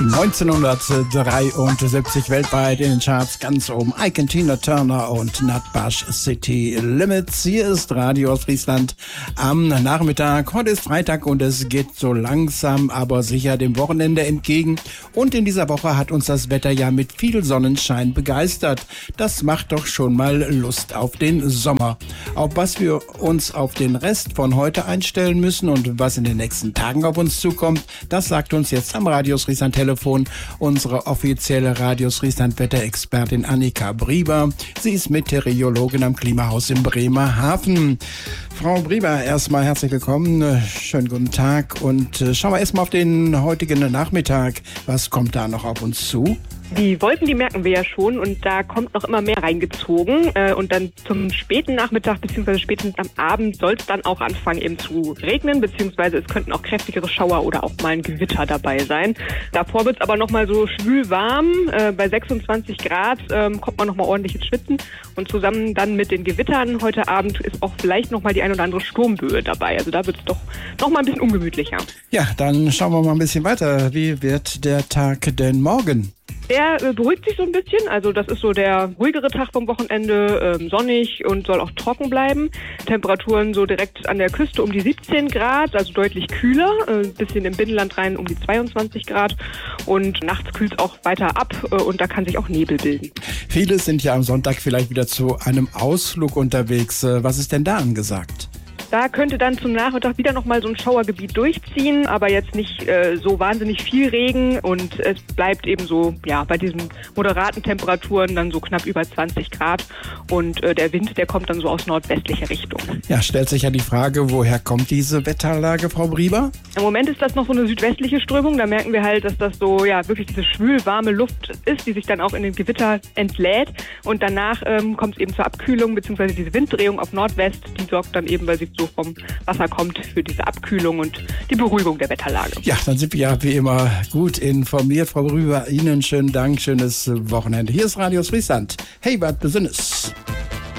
1973 weltweit in den Charts ganz oben. Ike, Tina Turner und Nutbush City Limits. Hier ist Radio Ostfriesland am Nachmittag. Heute ist Freitag und es geht so langsam, aber sicher dem Wochenende entgegen. Und in dieser Woche hat uns das Wetter ja mit viel Sonnenschein begeistert. Das macht doch schon mal Lust auf den Sommer. Auf was wir uns auf den Rest von heute einstellen müssen und was in den nächsten Tagen auf uns zukommt, das sagt uns jetzt am Radio Ostfriesland Telefon unsere offizielle Radio Ostfriesland Wetterexpertin Annika Brieber. Sie ist Meteorologin am Klimahaus in Bremerhaven. Frau Brieber, erstmal herzlich willkommen. Schönen guten Tag und schauen wir erstmal auf den heutigen Nachmittag. Was kommt da noch auf uns zu? Die Wolken, die merken wir ja schon und da kommt noch immer mehr reingezogen und dann zum späten Nachmittag bzw. spätestens am Abend soll es dann auch anfangen eben zu regnen, beziehungsweise es könnten auch kräftigere Schauer oder auch mal ein Gewitter dabei sein. Davor wird es aber nochmal so schwül warm, bei 26 Grad kommt man nochmal ordentlich ins Schwitzen und zusammen dann mit den Gewittern heute Abend ist auch vielleicht nochmal die ein oder andere Sturmböe dabei, also da wird es doch nochmal ein bisschen ungemütlicher. Ja, dann schauen wir mal ein bisschen weiter. Wie wird der Tag denn morgen? Der beruhigt sich so ein bisschen, also das ist so der ruhigere Tag vom Wochenende, sonnig und soll auch trocken bleiben. Temperaturen so direkt an der Küste um die 17 Grad, also deutlich kühler, ein bisschen im Binnenland rein um die 22 Grad und nachts kühlt es auch weiter ab und da kann sich auch Nebel bilden. Viele sind ja am Sonntag vielleicht wieder zu einem Ausflug unterwegs. Was ist denn da angesagt? Da könnte dann zum Nachmittag wieder nochmal so ein Schauergebiet durchziehen, aber jetzt nicht so wahnsinnig viel Regen und es bleibt eben so, ja, bei diesen moderaten Temperaturen dann so knapp über 20 Grad und der Wind, der kommt dann so aus nordwestlicher Richtung. Ja, stellt sich ja die Frage, woher kommt diese Wetterlage, Frau Brieber? Im Moment ist das noch so eine südwestliche Strömung, da merken wir halt, dass das so, ja, wirklich diese schwül-warme Luft ist, die sich dann auch in den Gewitter entlädt und danach kommt es eben zur Abkühlung, beziehungsweise diese Winddrehung auf Nordwest, die sorgt dann eben, weil sie so vom Wasser kommt, für diese Abkühlung und die Beruhigung der Wetterlage. Ja, dann sind wir ja wie immer gut informiert. Frau Brüber, Ihnen schönen Dank, schönes Wochenende. Hier ist Radio Ostfriesland. Hey, was Besonderes.